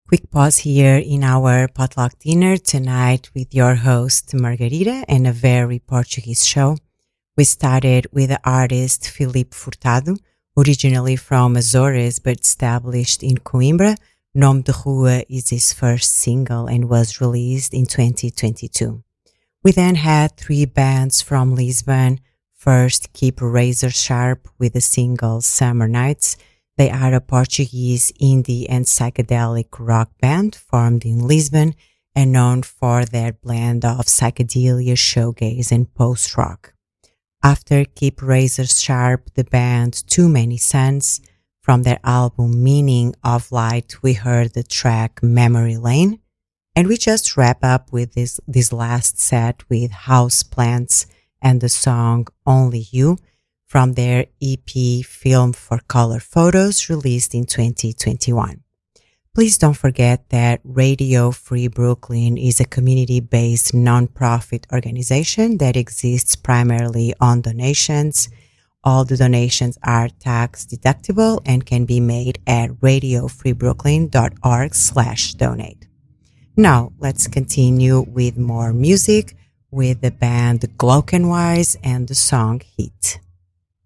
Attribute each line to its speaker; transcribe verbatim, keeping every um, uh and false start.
Speaker 1: Quick pause here in our potluck dinner tonight with your host Margarita and a very Portuguese show. We started with the artist Filipe Furtado, originally from Azores but established in Coimbra. Nome de Rua is his first single and was released in twenty twenty-two. We then had three bands from Lisbon. First, Keep Razor Sharp with the single Summer Nights. They are a Portuguese indie and psychedelic rock band formed in Lisbon and known for their blend of psychedelia, shoegaze, and post-rock. After Keep Razor Sharp, the band Too Many Suns. From their album Meaning of Light, we heard the track Memory Lane. And we just wrap up with this, this last set with House Plants and the song Only You from their E P Film for Color Photos released in twenty twenty-one. Please don't forget that Radio Free Brooklyn is a community-based nonprofit organization that exists primarily on donations. All the donations are tax deductible and can be made at radiofreebrooklyn.org slash donate. Now, let's continue with more music with the band Glockenwise and the song Heat.